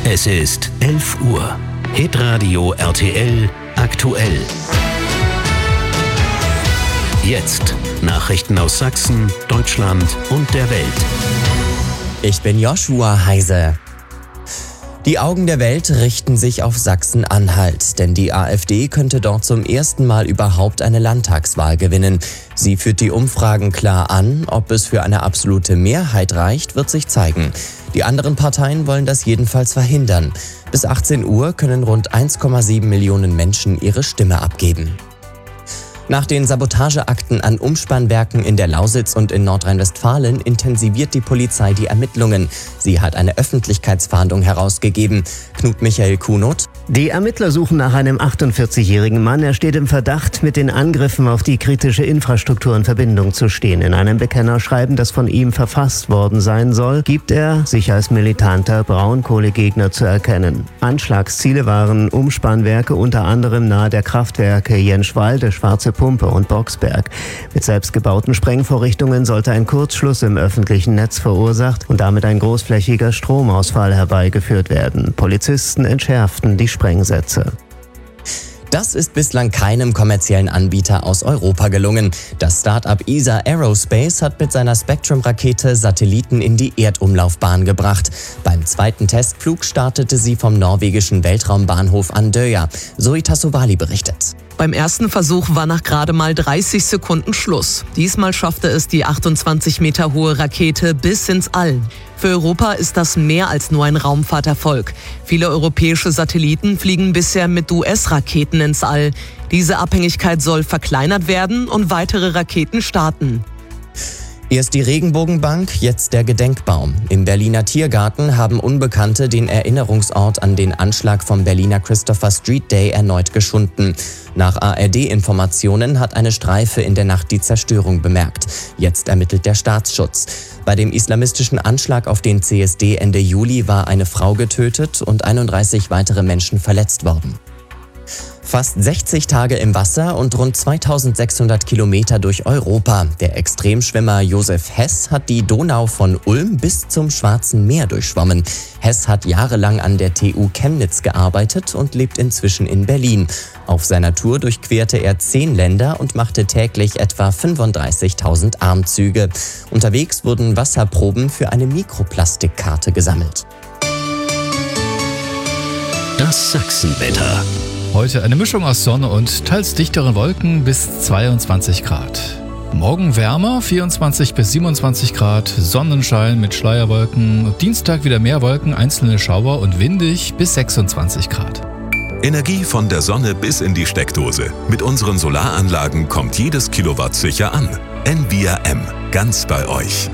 Es ist 11 Uhr. Hitradio RTL aktuell. Jetzt Nachrichten aus Sachsen, Deutschland und der Welt. Ich bin Joshua Heise. Die Augen der Welt richten sich auf Sachsen-Anhalt, denn die AfD könnte dort zum ersten Mal überhaupt eine Landtagswahl gewinnen. Sie führt die Umfragen klar an. Ob es für eine absolute Mehrheit reicht, wird sich zeigen. Die anderen Parteien wollen das jedenfalls verhindern. Bis 18 Uhr können rund 1,7 Millionen Menschen ihre Stimme abgeben. Nach den Sabotageakten an Umspannwerken in der Lausitz und in Nordrhein-Westfalen intensiviert die Polizei die Ermittlungen. Sie hat eine Öffentlichkeitsfahndung herausgegeben. Knut Michael Kunot. Die Ermittler suchen nach einem 48-jährigen Mann. Er steht im Verdacht, mit den Angriffen auf die kritische Infrastruktur in Verbindung zu stehen. In einem Bekennerschreiben, das von ihm verfasst worden sein soll, gibt er sich als militanter Braunkohlegegner zu erkennen. Anschlagsziele waren Umspannwerke unter anderem nahe der Kraftwerke Jenschwalde, Schwarze Pumpe und Boxberg. Mit selbstgebauten Sprengvorrichtungen sollte ein Kurzschluss im öffentlichen Netz verursacht und damit ein großflächiger Stromausfall herbeigeführt werden. Polizisten entschärften die Sprengsätze. Das ist bislang keinem kommerziellen Anbieter aus Europa gelungen. Das Start-up ESA Aerospace hat mit seiner Spectrum-Rakete Satelliten in die Erdumlaufbahn gebracht. Beim zweiten Testflug startete sie vom norwegischen Weltraumbahnhof Andøya. Zoe Tassovali berichtet. Beim ersten Versuch war nach gerade mal 30 Sekunden Schluss. Diesmal schaffte es die 28 Meter hohe Rakete bis ins All. Für Europa ist das mehr als nur ein Raumfahrterfolg. Viele europäische Satelliten fliegen bisher mit US-Raketen ins All. Diese Abhängigkeit soll verkleinert werden und weitere Raketen starten. Erst die Regenbogenbank, jetzt der Gedenkbaum. Im Berliner Tiergarten haben Unbekannte den Erinnerungsort an den Anschlag vom Berliner Christopher Street Day erneut geschunden. Nach ARD-Informationen hat eine Streife in der Nacht die Zerstörung bemerkt. Jetzt ermittelt der Staatsschutz. Bei dem islamistischen Anschlag auf den CSD Ende Juli war eine Frau getötet und 31 weitere Menschen verletzt worden. Fast 60 Tage im Wasser und rund 2600 Kilometer durch Europa. Der Extremschwimmer Josef Hess hat die Donau von Ulm bis zum Schwarzen Meer durchschwommen. Hess hat jahrelang an der TU Chemnitz gearbeitet und lebt inzwischen in Berlin. Auf seiner Tour durchquerte er 10 Länder und machte täglich etwa 35.000 Armzüge. Unterwegs wurden Wasserproben für eine Mikroplastikkarte gesammelt. Das Sachsenwetter. Heute eine Mischung aus Sonne und teils dichteren Wolken bis 22 Grad. Morgen wärmer, 24 bis 27 Grad, Sonnenschein mit Schleierwolken. Dienstag wieder mehr Wolken, einzelne Schauer und windig bis 26 Grad. Energie von der Sonne bis in die Steckdose. Mit unseren Solaranlagen kommt jedes Kilowatt sicher an. Envia M, ganz bei euch.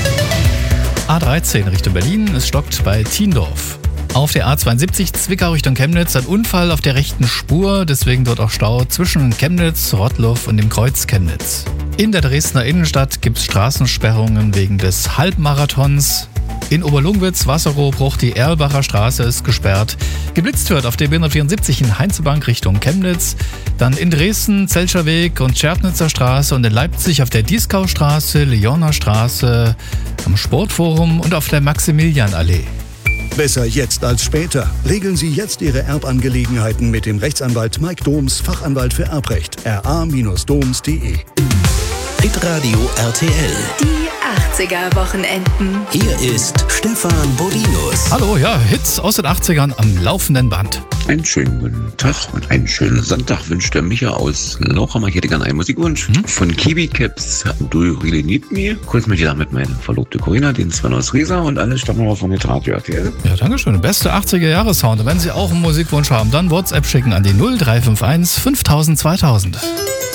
A13 Richtung Berlin, es stockt bei Thiendorf. Auf der A72 Zwickau Richtung Chemnitz ein Unfall auf der rechten Spur, deswegen dort auch Stau zwischen Chemnitz, Rottluff und dem Kreuz Chemnitz. In der Dresdner Innenstadt gibt es Straßensperrungen wegen des Halbmarathons. In Oberlungwitz, Wasserrohrbruch, die Erlbacher Straße ist gesperrt. Geblitzt wird auf der B174 in Heinzebank Richtung Chemnitz. Dann in Dresden, Zelscher Weg und Schärpnitzer Straße und in Leipzig auf der Dieskaustraße, Leoner Straße, am Sportforum und auf der Maximilianallee. Besser jetzt als später. Regeln Sie jetzt Ihre Erbangelegenheiten mit dem Rechtsanwalt Mike Doms, Fachanwalt für Erbrecht. ra-doms.de. Hitradio RTL. Die 80er-Wochenenden. Hier ist Stefan Bodinus. Hallo, ja, Hits aus den 80ern am laufenden Band. Einen schönen guten Tag und einen schönen Sonntag wünscht der Micha aus Lauchhammer. Ich hätte gerne einen Musikwunsch von Kiwi Caps, Do You Really Need Me? Kurz möchte ich damit meine Verlobte Corinna, den Sven aus Riesa und alles stammt noch von Hitradio RTL. Ja, danke schön. Beste 80er-Jahres-Sound. Und wenn Sie auch einen Musikwunsch haben, dann WhatsApp schicken an die 0351 5000 2000.